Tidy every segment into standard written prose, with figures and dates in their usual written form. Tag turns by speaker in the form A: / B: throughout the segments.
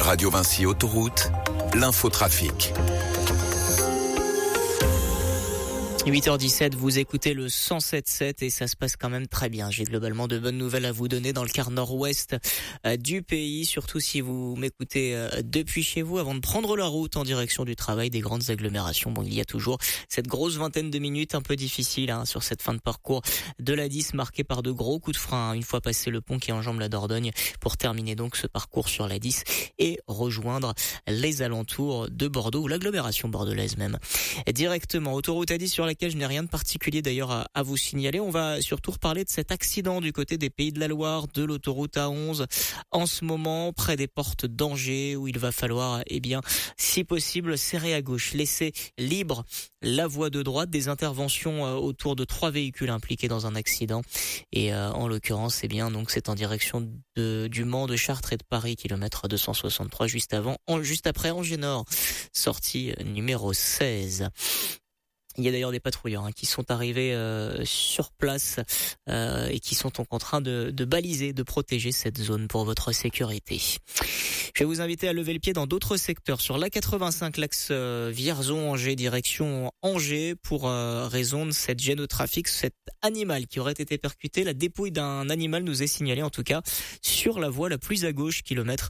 A: Radio Vinci Autoroute, l'infotrafic.
B: 8h17, vous écoutez le 107.7 et ça se passe quand même très bien. J'ai globalement de bonnes nouvelles à vous donner dans le quart nord-ouest du pays, surtout si vous m'écoutez depuis chez vous avant de prendre la route en direction du travail, des grandes agglomérations. Bon, il y a toujours cette grosse vingtaine de minutes un peu difficile sur cette fin de parcours de la 10 marquée par de gros coups de frein une fois passé le pont qui enjambe la Dordogne pour terminer donc ce parcours sur la 10 et rejoindre les alentours de Bordeaux ou l'agglomération bordelaise même. Directement, autoroute A10 sur laquelle je n'ai rien de particulier d'ailleurs à vous signaler. On va surtout reparler de cet accident du côté des Pays de la Loire, de l'autoroute A11, en ce moment, près des portes d'Angers, où il va falloir, si possible, serrer à gauche, laisser libre la voie de droite, des interventions autour de 3 véhicules impliqués dans un accident. Et en l'occurrence, donc c'est en direction du Mans, de Chartres et de Paris, kilomètre 263, juste après Angers Nord, sortie numéro 16. Il y a d'ailleurs des patrouilleurs qui sont arrivés sur place et qui sont en train de baliser, de protéger cette zone pour votre sécurité. Je vais vous inviter à lever le pied dans d'autres secteurs. Sur l'A85, l'axe Vierzon-Angers, direction Angers, pour raison de cette gêne au trafic, cet animal qui aurait été percuté. La dépouille d'un animal nous est signalée en tout cas sur la voie la plus à gauche, kilomètre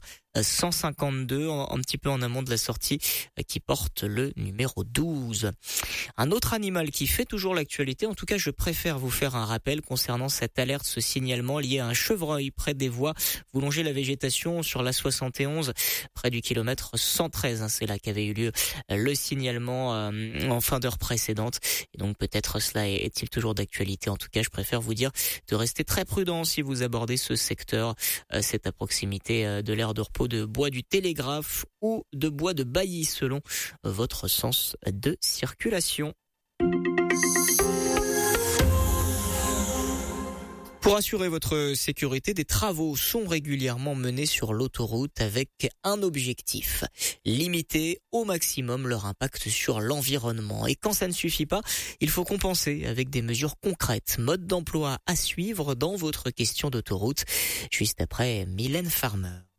B: 152, un petit peu en amont de la sortie qui porte le numéro 12. Un autre animal qui fait toujours l'actualité, en tout cas je préfère vous faire un rappel concernant cette alerte, ce signalement lié à un chevreuil près des voies. Vous longez la végétation sur la 71 près du kilomètre 113, c'est là qu'avait eu lieu le signalement en fin d'heure précédente. Et donc peut-être cela est-il toujours d'actualité. En tout cas je préfère vous dire de rester très prudent si vous abordez ce secteur. C'est à proximité de l'aire de repos de Bois du Télégraphe ou de Bois de Bailly selon votre sens de circulation. Pour assurer votre sécurité, des travaux sont régulièrement menés sur l'autoroute avec un objectif: limiter au maximum leur impact sur l'environnement. Et quand ça ne suffit pas, il faut compenser avec des mesures concrètes. Mode d'emploi à suivre dans votre question d'autoroute, juste après Mylène Farmer.